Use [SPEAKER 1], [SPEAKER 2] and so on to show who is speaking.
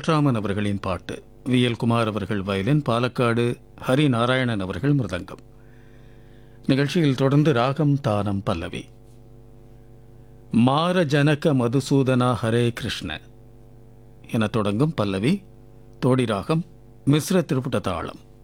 [SPEAKER 1] வெங்கட்ராமன் அவர்களின் பாட்டு, வி.எல். குமார் அவர்கள் வயலின், பாலக்காடு ஹரி நாராயணன் அவர்கள் மிருதங்கம். நிகழ்ச்சியில் தொடர்ந்து ராகம் தானம் பல்லவி. மார ஜனக மதுசூதனா ஹரே கிருஷ்ண என தொடங்கும் பல்லவி, தோடி ராகம், மிஸ்ர திருப்புட தாளம்.